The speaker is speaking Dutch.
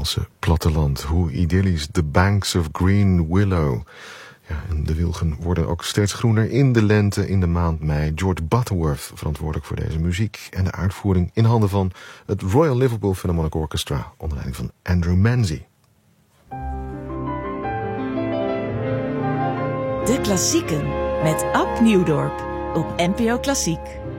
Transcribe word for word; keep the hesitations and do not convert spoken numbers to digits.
Waalse platteland. Hoe idyllisch, the banks of green willow. Ja, en de wilgen worden ook steeds groener in de lente, in de maand mei. George Butterworth verantwoordelijk voor deze muziek en de uitvoering in handen van het Royal Liverpool Philharmonic Orchestra onder leiding van Andrew Manzi. De Klassieken met Ab Nieuwdorp op N P O Klassiek.